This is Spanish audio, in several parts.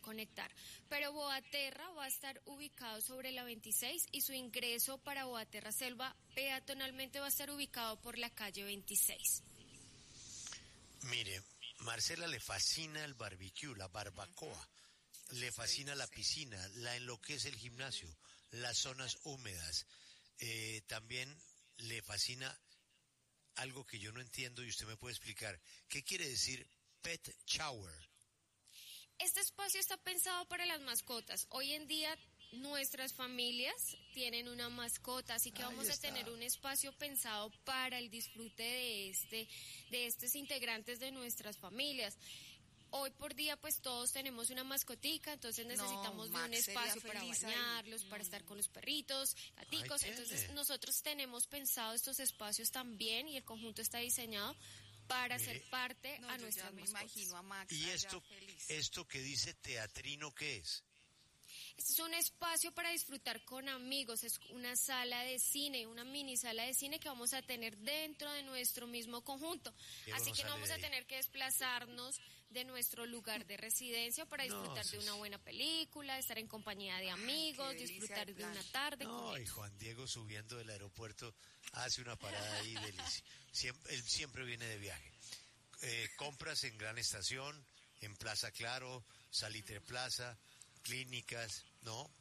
conectar. Pero Boaterra va a estar ubicado sobre la 26 y su ingreso para Boaterra Selva peatonalmente va a estar ubicado por la calle 26. Mire, Marcela le fascina el barbecue, la barbacoa, le fascina la piscina, la enloquece el gimnasio, las zonas húmedas, también le fascina algo que yo no entiendo y usted me puede explicar. ¿Qué quiere decir pet shower? Este espacio está pensado para las mascotas. Hoy en día nuestras familias tienen una mascota, así que vamos a tener un espacio pensado para el disfrute de estos integrantes de nuestras familias. Hoy por día pues todos tenemos una mascotica, entonces necesitamos de un espacio para bañarlos, para estar con los perritos, gaticos. Entonces nosotros tenemos pensado estos espacios también y el conjunto está diseñado para ser parte a nuestras mascotas. Me imagino a Max. ¿Y esto que dice teatrino qué es? Este es un espacio para disfrutar con amigos, es una sala de cine, una mini sala de cine que vamos a tener dentro de nuestro mismo conjunto. Así que no vamos a tener que desplazarnos de nuestro lugar de residencia para disfrutar de una buena película, estar en compañía de amigos, disfrutar de una tarde. Y Juan Diego subiendo del aeropuerto hace una parada ahí deliciosa. Él siempre viene de viaje. Compras en Gran Estación, en Plaza Claro, Salitre Plaza, clínicas, no,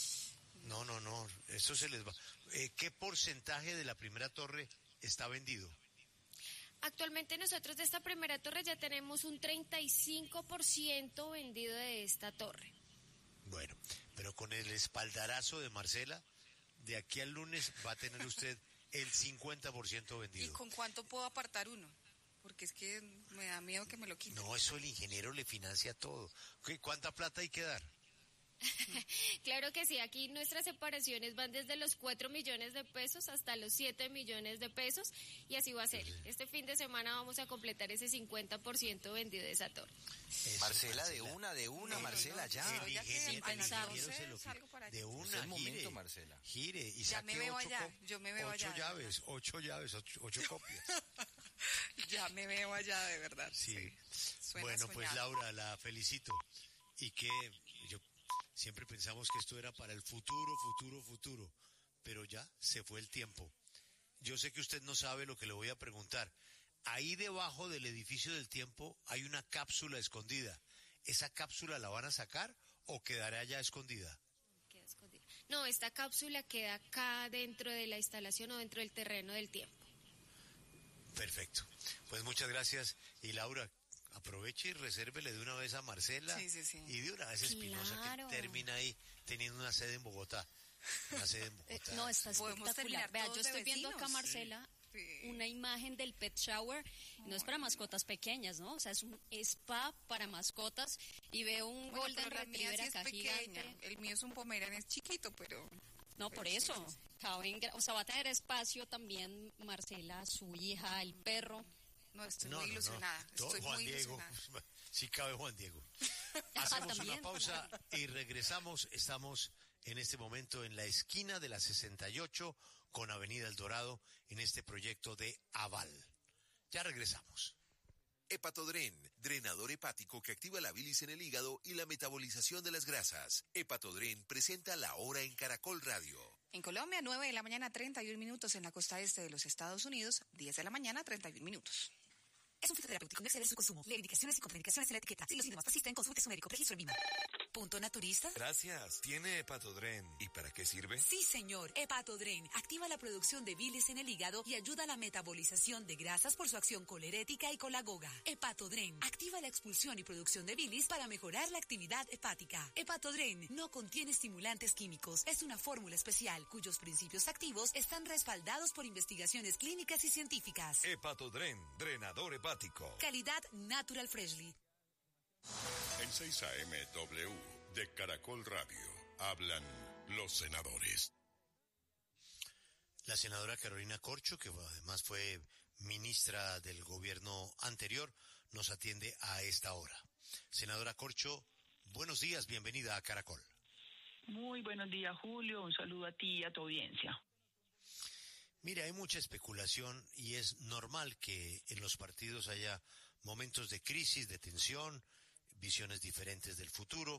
eso se les va. ¿Qué porcentaje de la primera torre está vendido? Actualmente nosotros de esta primera torre ya tenemos un 35% vendido de esta torre. Bueno, pero con el espaldarazo de Marcela, de aquí al lunes va a tener usted el 50% vendido. ¿Y con cuánto puedo apartar uno? Porque es que me da miedo que me lo quiten. No, eso el ingeniero le financia todo. ¿Cuánta plata hay que dar? Claro que sí, aquí nuestras separaciones van desde los 4 millones de pesos hasta los 7 millones de pesos y así va a ser. Este fin de semana vamos a completar ese 50% vendido de esa torre. Marcela, de una, Marcela, ya. El ingeniero se lo de una, es el momento, Marcela. Gire y ya me veo allá, yo me veo allá. 8 llaves, 8 copias. Ya me veo allá, de verdad. Sí. Bueno, pues Laura, la felicito. Y que yo siempre pensamos que esto era para el futuro, pero ya se fue el tiempo. Yo sé que usted no sabe lo que le voy a preguntar. Ahí debajo del edificio del tiempo hay una cápsula escondida. ¿Esa cápsula la van a sacar o quedará allá escondida? Queda escondida. No, esta cápsula queda acá dentro de la instalación o dentro del terreno del tiempo. Perfecto. Pues muchas gracias. Y Laura, aproveche y resérvele de una vez a Marcela y de una vez a Espinosa, que termina ahí teniendo una sede en Bogotá. No, está espectacular. Vea, yo estoy viendo acá, Marcela, una imagen del pet shower. No es para mascotas pequeñas, ¿no? O sea, es un spa para mascotas y veo un golden retriever acá gigante. El mío es un pomeranian, es chiquito, pero... No, por eso. O sea, va a tener espacio también Marcela, su hija, el perro. No, estoy muy ilusionada. Estoy Juan muy Diego, ilusionada. sí cabe Juan Diego. Hacemos una pausa y regresamos. Estamos en este momento en la esquina de la 68 con Avenida El Dorado en este proyecto de Aval. Ya regresamos. Hepatodren, drenador hepático que activa la bilis en el hígado y la metabolización de las grasas. Hepatodren presenta La Hora en Caracol Radio. En Colombia, 9 de la mañana, 31 minutos. En la costa este de los Estados Unidos, 10 de la mañana, 31 minutos. Es un fitoterapéutico, no exceder su consumo. Lee indicaciones y contraindicaciones en la etiqueta. Si los síntomas persisten, consulte a su médico. Registro en Vima. ¿Punto naturista? Gracias. ¿Tiene Hepatodren? ¿Y para qué sirve? Sí, señor. Hepatodren activa la producción de bilis en el hígado y ayuda a la metabolización de grasas por su acción colerética y colagoga. Hepatodren activa la expulsión y producción de bilis para mejorar la actividad hepática. Hepatodren no contiene estimulantes químicos. Es una fórmula especial cuyos principios activos están respaldados por investigaciones clínicas y científicas. Hepatodren, drenador hepático. Calidad Natural Freshly. En 6 AM W de Caracol Radio hablan los senadores. La senadora Carolina Corcho, que además fue ministra del gobierno anterior, nos atiende a esta hora. Senadora Corcho, buenos días, bienvenida a Caracol. Muy buenos días, Julio, un saludo a ti y a tu audiencia. Mira, hay mucha especulación y es normal que en los partidos haya momentos de crisis, de tensión, visiones diferentes del futuro.